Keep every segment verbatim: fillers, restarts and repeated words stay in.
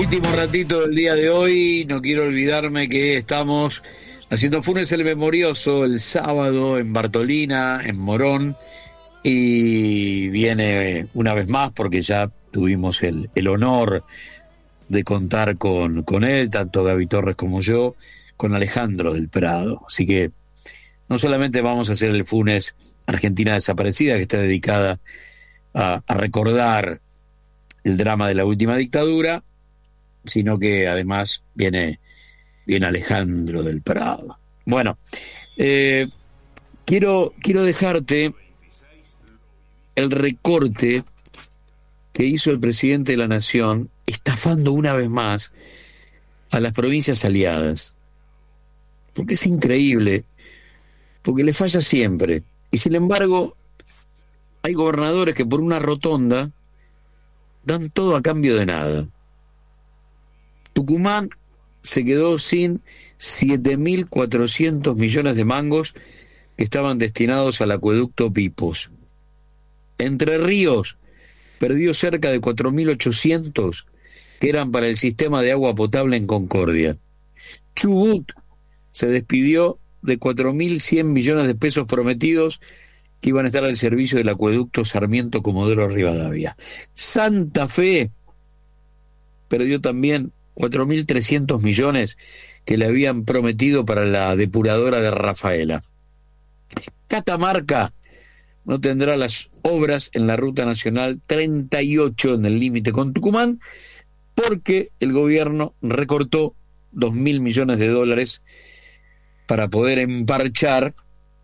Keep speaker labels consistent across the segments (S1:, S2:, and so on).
S1: Último ratito del día de hoy, no quiero olvidarme que estamos haciendo Funes el Memorioso el sábado en Bartolina, en Morón, y viene una vez más porque ya tuvimos el, el honor de contar con, con él, tanto Gaby Torres como yo, con Alejandro del Prado. Así que no solamente vamos a hacer el Funes Argentina Desaparecida, que está dedicada a, a recordar el drama de la última dictadura, sino que además viene, viene Alejandro del Prado. Bueno, eh, quiero, quiero dejarte el recorte que hizo el presidente de la Nación, estafando una vez más a las provincias aliadas. Porque es increíble, porque le falla siempre. Y sin embargo, hay gobernadores que por una rotonda dan todo a cambio de nada. Tucumán se quedó sin siete mil cuatrocientos millones de mangos que estaban destinados al acueducto Pipos. Entre Ríos perdió cerca de cuatro mil ochocientos que eran para el sistema de agua potable en Concordia. Chubut se despidió de cuatro mil cien millones de pesos prometidos que iban a estar al servicio del acueducto Sarmiento Comodoro Rivadavia. Santa Fe perdió también cuatro mil trescientos millones que le habían prometido para la depuradora de Rafaela. Catamarca no tendrá las obras en la Ruta Nacional treinta y ocho en el límite con Tucumán porque el gobierno recortó dos mil millones de dólares para poder emparchar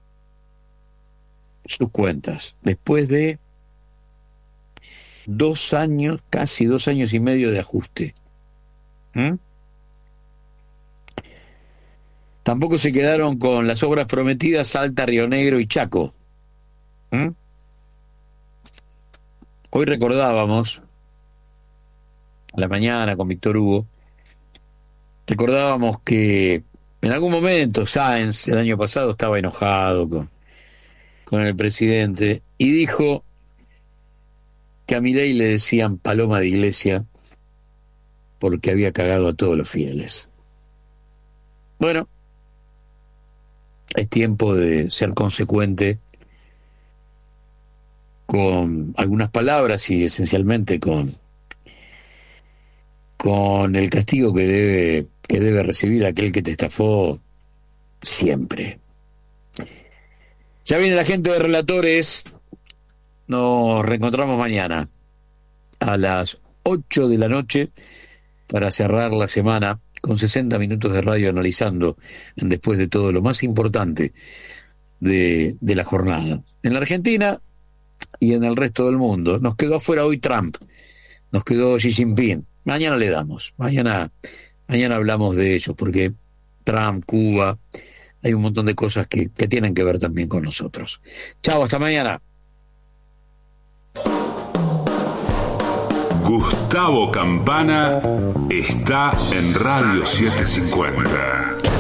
S1: sus cuentas. Después de dos años, casi dos años y medio de ajuste. ¿Mm? Tampoco se quedaron con las obras prometidas Salta, Río Negro y Chaco. ¿Mm? Hoy recordábamos, a la mañana con Víctor Hugo, recordábamos que en algún momento Sáenz, el año pasado, estaba enojado con, con el presidente y dijo que a Milei le decían paloma de iglesia porque había cagado a todos los fieles. Bueno, es tiempo de ser consecuente con algunas palabras y esencialmente con, con el castigo que debe, que debe recibir aquel que te estafó siempre. Ya viene la gente de Relatores. Nos reencontramos mañana a las ocho de la noche para cerrar la semana con sesenta minutos de radio analizando después de todo lo más importante de, de la jornada. En la Argentina y en el resto del mundo. Nos quedó afuera hoy Trump, nos quedó Xi Jinping. Mañana le damos, mañana, mañana hablamos de ellos, porque Trump, Cuba, hay un montón de cosas que, que tienen que ver también con nosotros. Chao, hasta mañana.
S2: Gustavo Campana está en Radio setecientos cincuenta.